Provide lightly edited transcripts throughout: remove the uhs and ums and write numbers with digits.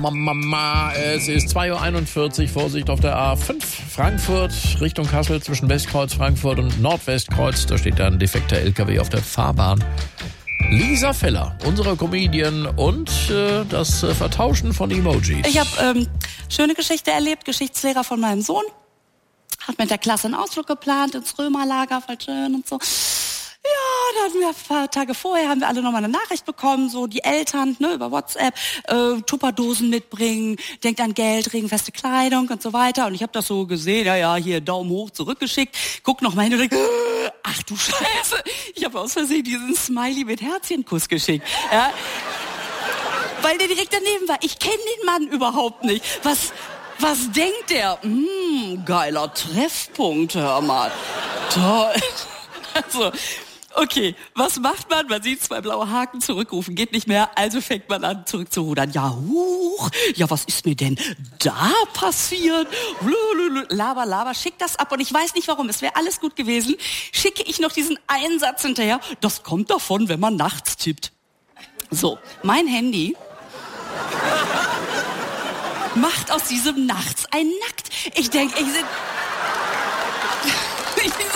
Es ist 2:41 Uhr, Vorsicht auf der A5 Frankfurt Richtung Kassel zwischen Westkreuz Frankfurt und Nordwestkreuz. Da steht ein defekter LKW auf der Fahrbahn. Lisa Feller, unsere Comedian, und das Vertauschen von Emojis. Ich habe schöne Geschichte erlebt. Geschichtslehrer von meinem Sohn hat mit der Klasse einen Ausflug geplant ins Römerlager, voll schön und so. Ja, da hatten wir ein paar Tage vorher, haben wir alle nochmal eine Nachricht bekommen, so die Eltern, ne, über WhatsApp, Tupperdosen mitbringen, denkt an Geld, regenfeste Kleidung und so weiter. Und ich habe das so gesehen, ja, hier Daumen hoch zurückgeschickt, guck noch mal hin und denk, ach du Scheiße, ich habe aus Versehen diesen Smiley mit Herzchenkuss geschickt. Ja, weil der direkt daneben war. Ich kenne den Mann überhaupt nicht. Was denkt der? Geiler Treffpunkt, hör mal. Toll. Also, okay, was macht man? Man sieht 2 blaue Haken, zurückrufen geht nicht mehr, also fängt man an zurückzurudern. Ja, huch, ja, was ist mir denn da passiert? Laber, schick das ab und ich weiß nicht warum, es wäre alles gut gewesen. Schicke ich noch diesen einen Satz hinterher, das kommt davon, wenn man nachts tippt. So, mein Handy macht aus diesem Nachts ein Nackt. Ich denke, ich bin so,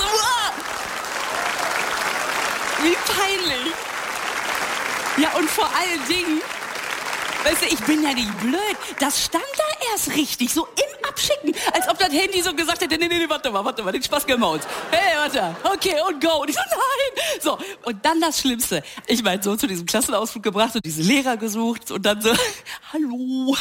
wie peinlich. Ja, und vor allen Dingen, weißt du, ich bin ja nicht blöd. Das stand da erst richtig, so im Abschicken. Als ob das Handy so gesagt hätte, nee, warte mal, den Spaß können wir uns. Hey, warte, okay, und go. Und ich so, nein. So, und dann das Schlimmste. Ich meinen Sohn zu diesem Klassenausflug gebracht und diese Lehrer gesucht und dann so, hallo,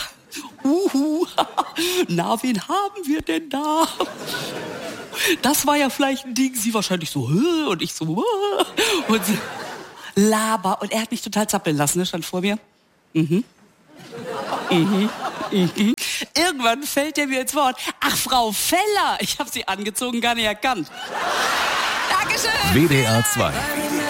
na, wen haben wir denn da? Das war ja vielleicht ein Ding, sie wahrscheinlich so, und ich so, und Laber. Und er hat mich total zappeln lassen, ne, stand vor mir. Irgendwann fällt er mir ins Wort. Ach, Frau Feller, ich habe sie angezogen, gar nicht erkannt. Dankeschön. WDR 2.